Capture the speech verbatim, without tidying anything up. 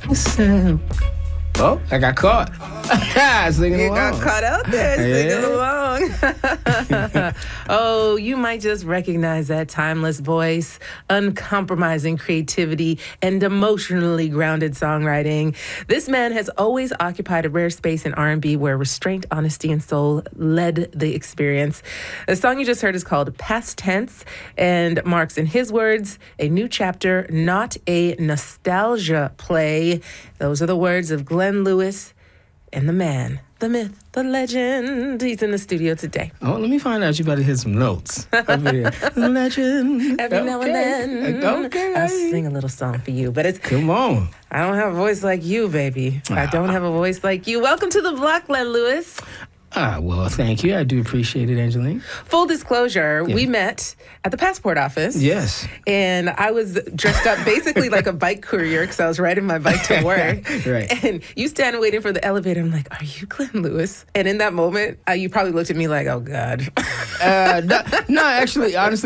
Listen. Oh, I got caught. Singing You along. got caught out there singing along. Oh, you might just recognize that timeless voice, uncompromising creativity, and emotionally grounded songwriting. This man has always occupied a rare space in R and B where restraint, honesty, and soul led the experience. The song you just heard is called Past Tense and marks, in his words, a new chapter, not a nostalgia play. Those are the words of Glenn Lewis. And the man, the myth, the legend. He's in the studio today. Oh, let me find out. You better hit some notes. Over here. Legend. Every now and then, Okay. I'll sing a little song for you. But it's Come on. I don't have a voice like you, baby. I don't have a voice like you. Welcome to the block, Glenn Lewis. Ah, well, thank you. I do appreciate it, Angeline. Full disclosure, Yeah. we met at the passport office. Yes. And I was dressed up basically like a bike courier because I was riding my bike to work. Right. And you stand waiting for the elevator. I'm like, are you Glenn Lewis? And in that moment, uh, you probably looked at me like, oh, God. Uh, no, no, actually, honestly,